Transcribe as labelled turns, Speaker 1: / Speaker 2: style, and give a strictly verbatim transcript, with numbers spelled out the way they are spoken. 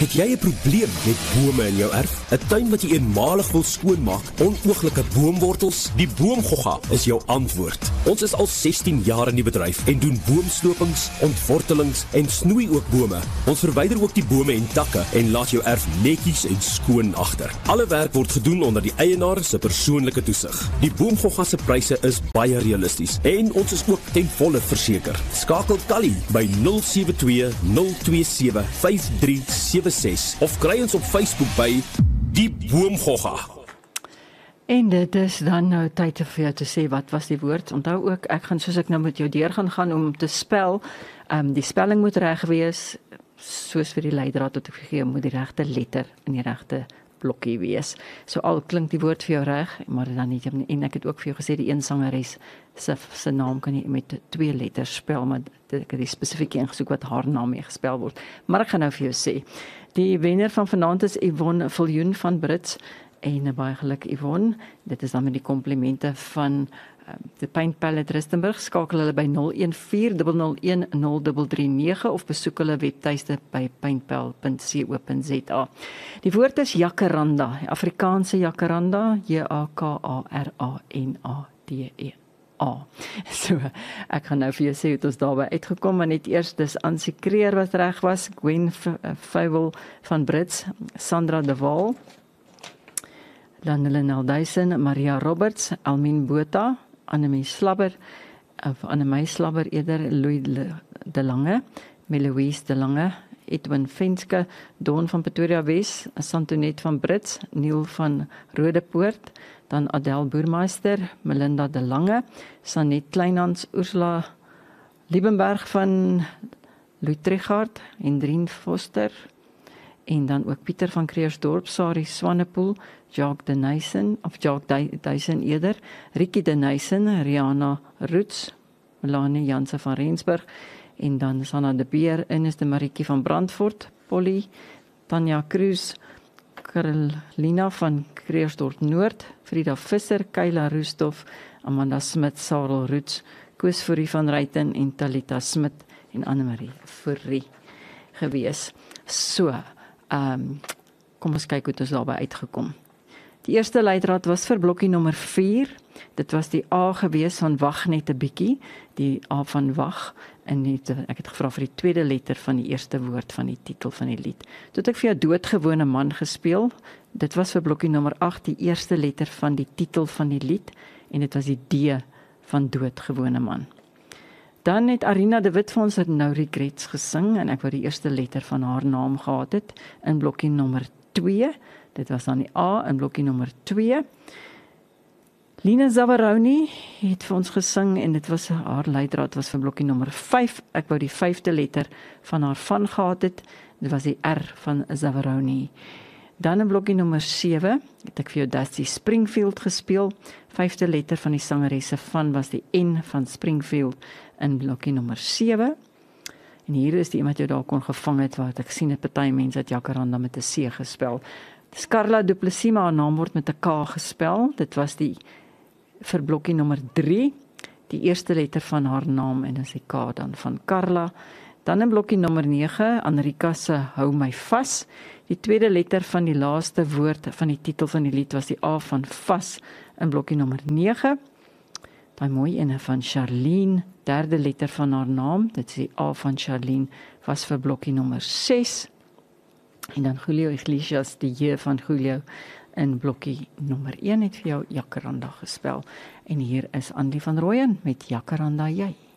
Speaker 1: Het jy 'n probleem met bome in jou erf? 'n Tuin wat jy eenmalig wil skoonmaak? Onooglike boomwortels? Die Boomgogga is jou antwoord. Ons is al sestien jaar in die bedryf en doen boomslopings, ontwortelings en snoei ook bome. Ons verwyder ook die bome en takke en laat jou erf netjies en skoon agter. Alle werk word gedoen onder die eienaar se persoonlike toesig. Die Boomgogga se pryse is baie realisties en ons is ook ten volle verseker. Skakel Callie by nul sewe twee nul twee sewe vyf drie sewe ses of kry ons op Facebook by Die Boomgogga.
Speaker 2: En dit is dan nou tyd vir jou te sê wat was die woord. Onthou ook, ek gaan soos ek nou met jou deur gaan gaan om te spel. Um, die spelling moet reg wees, soos vir die leidraad wat ek gegee, moet die regte letter in die regte blokkie wees. So al klink die woord vir jou reg, maar dan nie, en ek het ook vir jou gesê, die een sangeres se, se naam kan jy met twee letters spel, maar ek het die spesifieke ingesoek wat haar naam mee gespel word. Maar ek gaan nou vir jou sê, die wenner van vanaand is Yvonne Viljoen van Brits, en baie geluk Yvonne, dit is dan met die komplimente van uh, die Paint Palette Rustenburg. Skakel hulle by nul een vier nul nul een nul drie drie nege of besoek hulle webtuiste by paintpal punt co punt za. Die woord is jacaranda, Afrikaanse jacaranda, J A K A R A N A D E A. So, ek gaan nou vir jou sê hoe het ons daarby uitgekom, maar net eers dis Ansie Kreer wat reg was, Gwen Fowell van Brits, Sandra de Waal, dan Lenel Dyson, Maria Roberts, Almien Botha, Annemie Slabber, of Annemie Slabber eerder, Louis de Lange, Meloise de Lange, Edwin Venske, Don van Pretoria Wes, Santonet van Brits, Neil van Rodepoort, dan Adel Boermeister, Melinda de Lange, Sanet Kleinhans, Ursula Liebenberg van Louis Trichardt, Hendrien Foster, en dan ook Pieter van Creersdorp, Sari Swanepoel, Jacques de Nyssen, of Jacques Dyson eerder, Rikkie de Nyssen, Rihanna Roots, Melanie Janse van Rensburg, en dan Sanna de Beer, Ines de Marieke van Brandfort, Polly, Tanja Cruz, Carolina van Creersdorp Noord, Frida Visser, Kayla Roestoff, Amanda Smit, Sarel Roots, Koos Fourie van Ruyten en Talita Smit en Annemarie Fourie gewees. So, um, kom ons kyk hoe het ons daarby uitgekom. Die eerste leidraad was vir blokkie nommer vier. Dit was die A gewees van wag net 'n bietjie, die A van wag, en net, ek het gevra vir die tweede letter van die eerste woord van die titel van die lied. Toe het ek vir jou doodgewone man gespeel. Dit was vir blokkie nommer agt, die eerste letter van die titel van die lied, en dit was die D van doodgewone man. Dan het Arina de Wit vir ons het No Regrets gesing, en ek wou die eerste letter van haar naam gehad het, in blokkie nommer twee, dit was dan die A in blokkie nommer twee. Lina Zavaroni het vir ons gesing, en dit was haar leidraad was vir blokkie nommer vyf, ek wou die vyfde letter van haar van gehad het, dit was die R van Zavaroni. Dan in blokkie nommer sewe, het ek vir jou Dusty Springfield gespeel, vyfde letter van die sangeresse van was die N van Springfield in blokkie nommer sewe. En hier is die iemand jou daar kon gevang het, wat ek sien het party mense het jacaranda met 'n C gespel. Dis Carla Du Plessis, maar haar naam word met 'n K gespel. Dit was die vir blokkie nommer drie, die eerste letter van haar naam, en dis die K dan van Carla. Dan in blokkie nommer nege, Anrika se Hou My Vas. Die tweede letter van die laaste woord van die titel van die lied was die A van vas in blokkie nommer nege. Daai mooi ene van Charlene, derde letter van haar naam, dit is die A van Charlene, was vir blokkie nommer ses. En dan Julio Iglesias, die J van Julio, in blokkie nommer een het vir jou Jacaranda gespel. En hier is Andy van Rooyen met Jacaranda Jy.